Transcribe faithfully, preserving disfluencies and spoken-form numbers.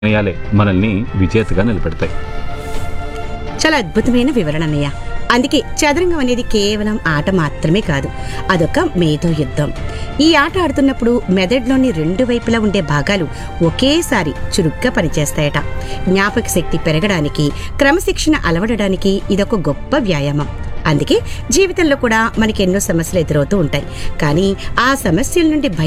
నిర్ణయాలే మనల్ని విజేతగా నిలబెడతాయి. చాలా అద్భుతమైన వివరణ అన్నయ్య. అందుకే చదరంగం అనేది కేవలం ఆట మాత్రమే కాదు, అదొక మేధో యుద్ధం. ఈ ఆట ఆడుతున్నప్పుడు మెదడులోని రెండు వైపులా ఉండే భాగాలు ఒకేసారి చురుగ్గా పనిచేస్తాయట. జ్ఞాపక శక్తి పెరగడానికి, క్రమశిక్షణ అలవడడానికి ఇదొక గొప్ప వ్యాయామం. అందుకే జీవితంలో కూడా మనకి ఎన్నో సమస్యలు ఎదురవుతూ ఉంటాయి. కానీ ఆ సమస్యల నుండి